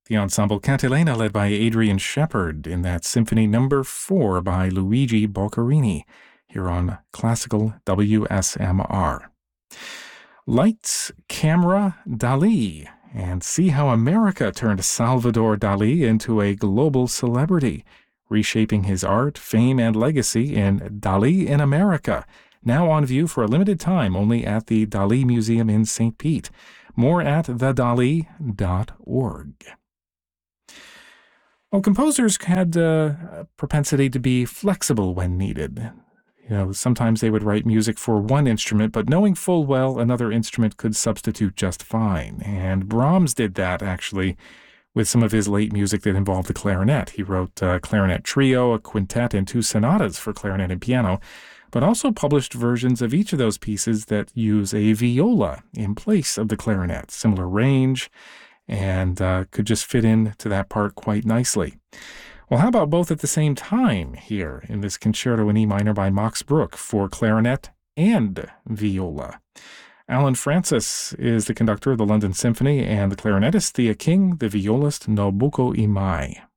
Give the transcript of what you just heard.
The ensemble Cantilena led by Adrian Shepard in that Symphony No. 4 by Luigi Boccherini here on Classical WSMR. Lights, Camera, Dali, and see how America turned Salvador Dali into a global celebrity, reshaping his art, fame, and legacy in Dali in America, now on view for a limited time only at the Dali Museum in St. Pete. More at thedali.org. Well, composers had a propensity to be flexible when needed. Sometimes they would write music for one instrument, but knowing full well another instrument could substitute just fine. And Brahms did that, actually, with some of his late music that involved the clarinet. He wrote a clarinet trio, a quintet, and two sonatas for clarinet and piano, but also published versions of each of those pieces that use a viola in place of the clarinet, similar range, and could just fit into that part quite nicely. Well, how about both at the same time here in this Concerto in E minor by Max Bruch for clarinet and viola? Alan Francis is the conductor of the London Symphony and the clarinetist Thea King, the violist Nobuko Imai.